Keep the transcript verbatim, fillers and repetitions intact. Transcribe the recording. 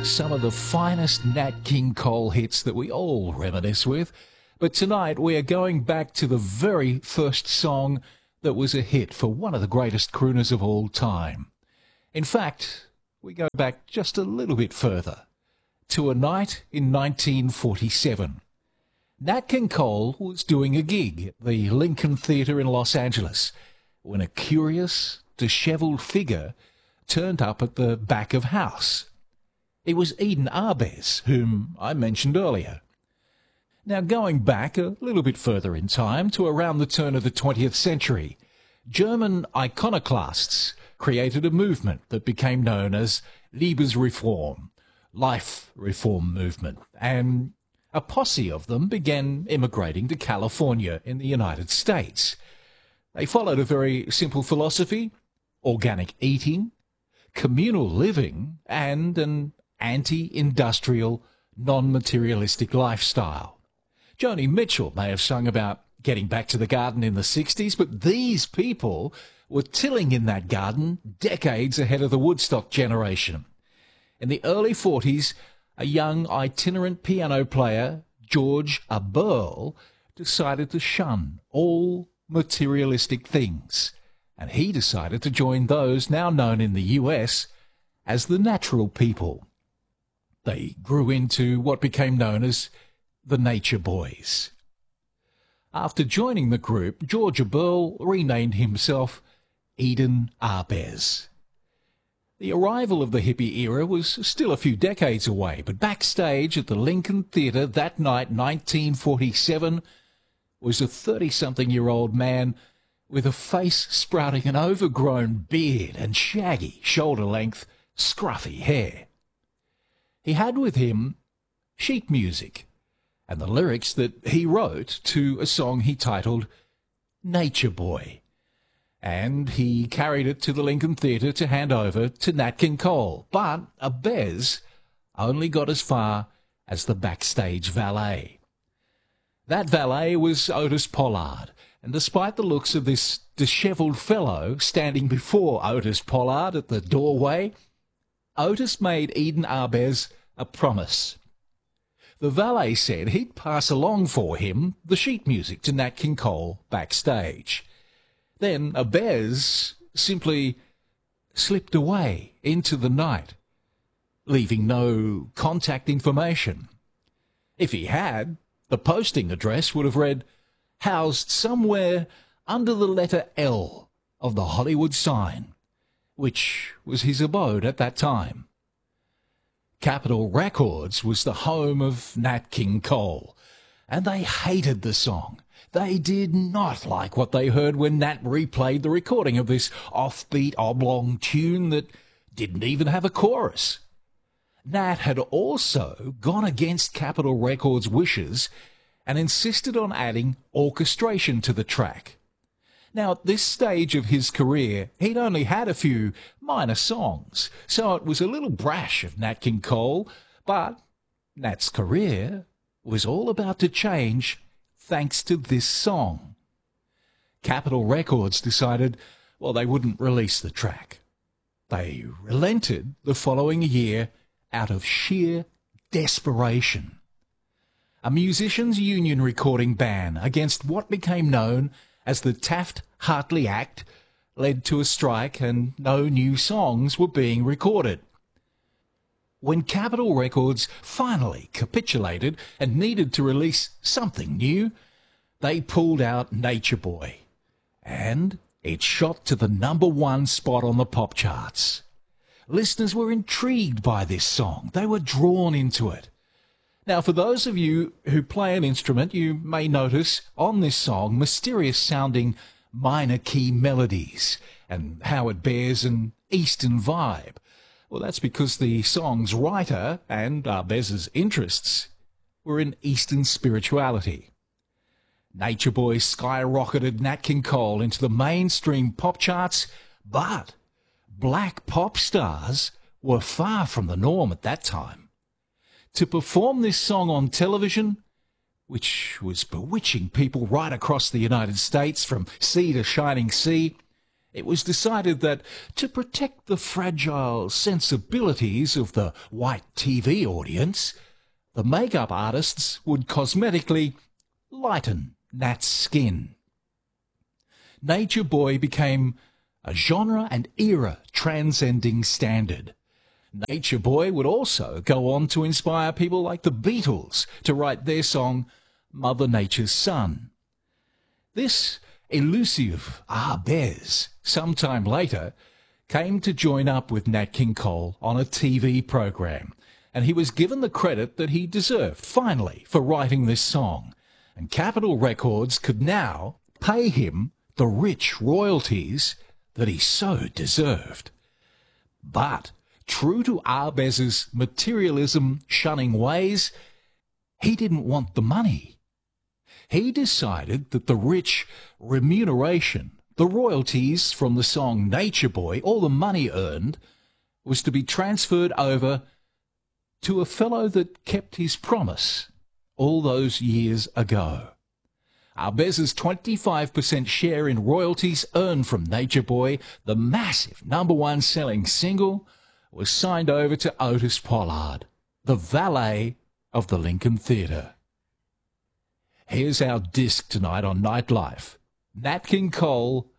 some of the finest Nat King Cole hits that we all reminisce with. But tonight we are going back to the very first song that was a hit for one of the greatest crooners of all time. In fact, we go back just a little bit further, to a night in nineteen forty-seven. Nat King Cole was doing a gig at the Lincoln Theatre in Los Angeles when a curious, dishevelled figure turned up at the back of house. It was Eden Ahbez, whom I mentioned earlier. Now, going back a little bit further in time to around the turn of the twentieth century, German iconoclasts created a movement that became known as Liebesreform, Life Reform Movement, and a posse of them began immigrating to California in the United States. They followed a very simple philosophy: organic eating, communal living, and an anti-industrial, non-materialistic lifestyle. Joni Mitchell may have sung about getting back to the garden in the sixties, but these people were tilling in that garden decades ahead of the Woodstock generation. In the early forties, a young itinerant piano player, George Eberle, decided to shun all materialistic things, and he decided to join those now known in the U S as the Natural People. They grew into what became known as the Nature Boys. After joining the group, George Eberle renamed himself Eden Ahbez. The arrival of the hippie era was still a few decades away, but backstage at the Lincoln Theatre that night, nineteen forty-seven, was a thirty-something-year-old man with a face sprouting an overgrown beard and shaggy, shoulder-length, scruffy hair. He had with him sheet music and the lyrics that he wrote to a song he titled Nature Boy, and he carried it to the Lincoln Theatre to hand over to Nat King Cole. But Ahbez only got as far as the backstage valet. That valet was Otis Pollard, and despite the looks of this dishevelled fellow standing before Otis Pollard at the doorway, Otis made Eden Ahbez a promise. The valet said he'd pass along for him the sheet music to Nat King Cole backstage. Then Ahbez simply slipped away into the night, leaving no contact information. If he had, the posting address would have read, "Housed somewhere under the letter L of the Hollywood sign," which was his abode at that time. Capitol Records was the home of Nat King Cole, and they hated the song. They did not like what they heard when Nat replayed the recording of this offbeat oblong tune that didn't even have a chorus. Nat had also gone against Capitol Records' wishes and insisted on adding orchestration to the track. Now, at this stage of his career, he'd only had a few minor songs, so it was a little brash of Nat King Cole, but Nat's career was all about to change thanks to this song. Capitol Records decided, well, they wouldn't release the track. They relented the following year out of sheer desperation. A musicians' union recording ban against what became known as the Taft-Hartley Act led to a strike, and no new songs were being recorded. When Capitol Records finally capitulated and needed to release something new, they pulled out Nature Boy, and it shot to the number one spot on the pop charts. Listeners were intrigued by this song. They were drawn into it. Now, for those of you who play an instrument, you may notice on this song mysterious-sounding minor key melodies and how it bears an Eastern vibe. Well, that's because the song's writer and Ahbez's interests were in Eastern spirituality. Nature Boy skyrocketed Nat King Cole into the mainstream pop charts, but black pop stars were far from the norm at that time. To perform this song on television, which was bewitching people right across the United States from sea to shining sea, It was decided that to protect the fragile sensibilities of the white T V audience, the makeup artists would cosmetically lighten Nat's skin. Nature Boy became a genre and era transcending standard. Nature Boy would also go on to inspire people like the Beatles to write their song Mother Nature's Son. This elusive Arbez, sometime later, came to join up with Nat King Cole on a T V program, and he was given the credit that he deserved, finally, for writing this song. And Capitol Records could now pay him the rich royalties that he so deserved. But, true to Arbez's materialism-shunning ways, he didn't want the money. He decided that the rich remuneration, the royalties from the song Nature Boy, all the money earned, was to be transferred over to a fellow that kept his promise all those years ago. Arbez's twenty-five percent share in royalties earned from Nature Boy, the massive number one selling single, was signed over to Otis Pollard, the valet of the Lincoln Theatre. Here's our disc tonight on Nightlife. Nat King Cole,